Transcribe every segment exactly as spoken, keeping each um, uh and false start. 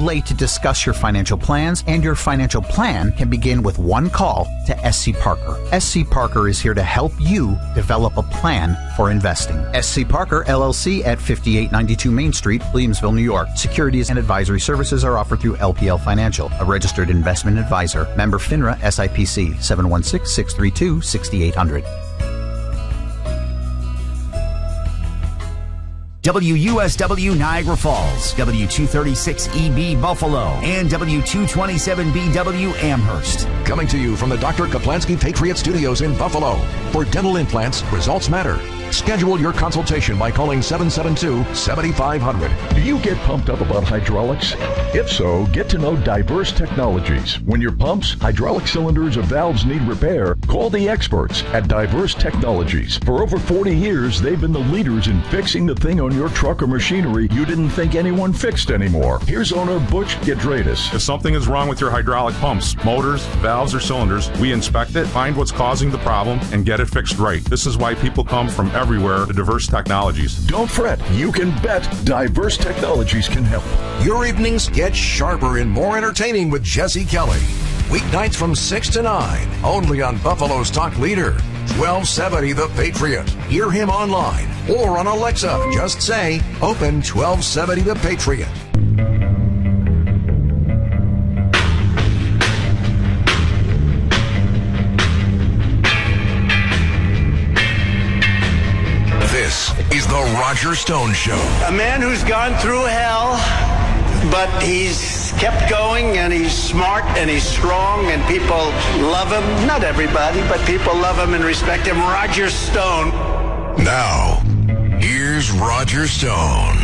late to discuss your financial plans, and your financial plan can begin with one call to S C Parker. S C Parker is here to help you develop a plan for investing. S C Parker, L L C at fifty-eight ninety-two Main Street, Williamsville, New York. Securities and advisory services are offered through L P L Financial, a registered investment advisor. Member FINRA S I P C, seven one six, six three two, six eight zero zero. W U S W Niagara Falls, W two thirty-six E B Buffalo, and W two twenty-seven B W Amherst. Coming to you from the Doctor Kaplansky Patriot Studios in Buffalo. For dental implants, results matter. Schedule your consultation by calling seven seven two, seven five zero zero. Do you get pumped up about hydraulics? If so, get to know Diverse Technologies. When your pumps, hydraulic cylinders, or valves need repair, call the experts at Diverse Technologies. For over forty years, they've been the leaders in fixing the thing on your truck or machinery you didn't think anyone fixed anymore. Here's owner Butch Gedradis. If something is wrong with your hydraulic pumps, motors, valves, or cylinders, we inspect it, find what's causing the problem, and get it fixed right. This is why people come from everywhere to Diverse Technologies. Don't fret. You can bet Diverse Technologies can help. Your evenings get sharper and more entertaining with Jesse Kelly. Weeknights from six to nine, only on Buffalo's Talk Leader, twelve seventy The Patriot. Hear him online or on Alexa. Just say, open twelve seventy The Patriot. This is the Roger Stone Show. A man who's gone through hell, but he's kept going, and he's smart, and he's strong, and people love him. Not everybody, but people love him and respect him. Roger Stone. Now, here's Roger Stone.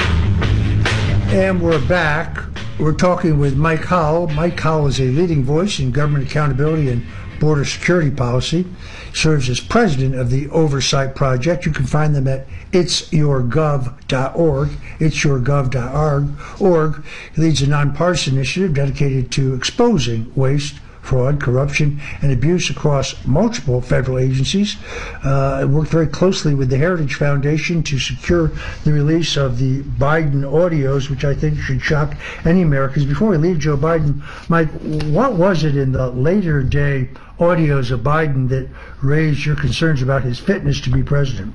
And we're back. We're talking with Mike Howell. Mike Howell is a leading voice in government accountability and border security policy. He serves as president of the Oversight Project. You can find them at its your gov dot org. its your gov dot org. He leads a nonpartisan initiative dedicated to exposing waste, fraud, corruption, and abuse across multiple federal agencies. Uh, worked very closely with the Heritage Foundation to secure the release of the Biden audios, which I think should shock any Americans. Before we leave Joe Biden, Mike, what was it in the later day audios of Biden that raised your concerns about his fitness to be president?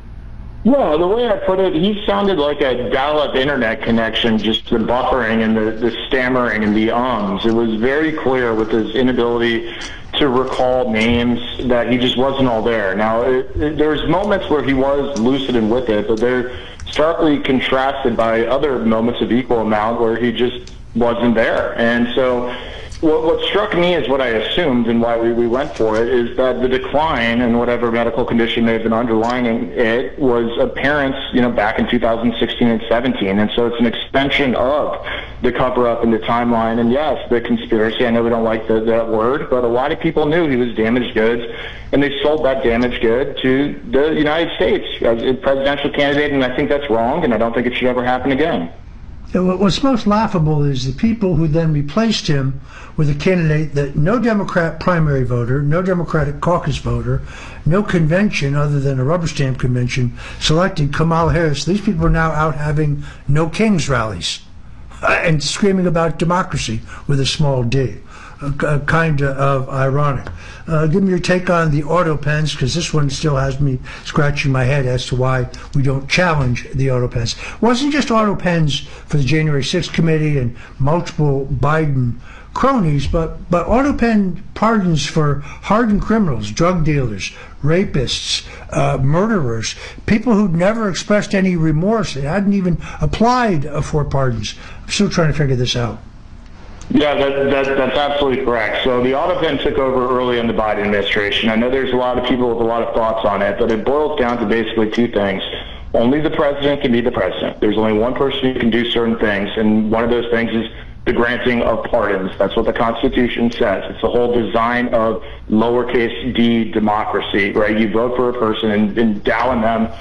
Well, the way I put it, he sounded like a dial-up internet connection, just the buffering and the, the stammering and the ums. It was very clear with his inability to recall names that he just wasn't all there. Now, it, it, there's moments where he was lucid and with it, but they're starkly contrasted by other moments of equal amount where he just wasn't there. And so What, what struck me is what I assumed and why we, we went for it is that the decline in whatever medical condition may have been underlying it was apparent, you know, back in two thousand sixteen and seventeen. And so it's an extension of the cover-up and the timeline. And yes, the conspiracy, I know we don't like the, that word, but a lot of people knew he was damaged goods, and they sold that damaged good to the United States as a presidential candidate, and I think that's wrong, and I don't think it should ever happen again. What's most laughable is the people who then replaced him with a candidate that no Democrat primary voter, no Democratic caucus voter, no convention other than a rubber stamp convention selected Kamala Harris. These people are now out having no kings rallies and screaming about democracy with a small d. Uh, kind of ironic. Uh, give me your take on the auto pens, because this one still has me scratching my head as to why we don't challenge the auto pens. It wasn't just auto pens for the January sixth committee and multiple Biden cronies, but, but auto pen pardons for hardened criminals, drug dealers, rapists, uh, murderers, people who'd never expressed any remorse. They hadn't even applied for pardons. I'm still trying to figure this out. Yeah, that, that, that's absolutely correct. So the auto pen took over early in the Biden administration. I know there's a lot of people with a lot of thoughts on it, but it boils down to basically two things. Only the president can be the president. There's only one person who can do certain things, and one of those things is the granting of pardons. That's what the Constitution says. It's the whole design of lowercase d democracy, right? You vote for a person and endowing them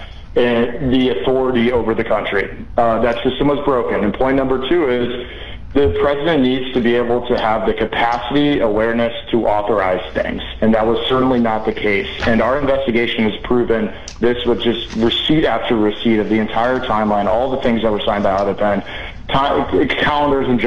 in the authority over the country. Uh, that system was broken. And point number two is the president needs to be able to have the capacity, awareness to authorize things, and that was certainly not the case. And our investigation has proven this with just receipt after receipt of the entire timeline, all the things that were signed by Auto Pen, calendars and